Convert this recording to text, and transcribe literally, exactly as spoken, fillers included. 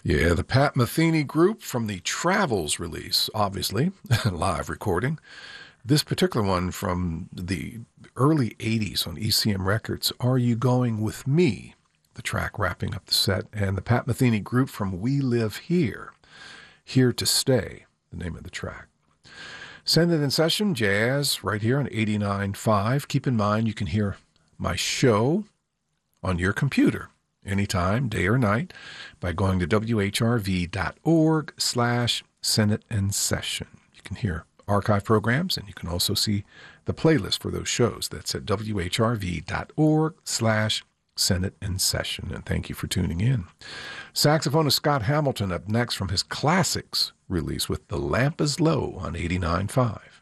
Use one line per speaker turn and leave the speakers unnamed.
Yeah, the Pat Metheny Group from the Travels release, obviously, live recording. This particular one from the early eighties on E C M Records, Are You Going With Me? The track wrapping up the set. And the Pat Metheny Group from We Live Here, Here to Stay, the name of the track. Send It in Session, jazz, right here on eighty-nine point five. Keep in mind you can hear my show on your computer anytime, day or night, by going to W H R V dot org slash Senate in Session. You can hear archive programs, and you can also see the playlist for those shows. That's at W H R V dot org slash Senate in Session. And thank you for tuning in. Saxophonist Scott Hamilton up next from his Classics release with The Lamp is Low on eighty-nine point five.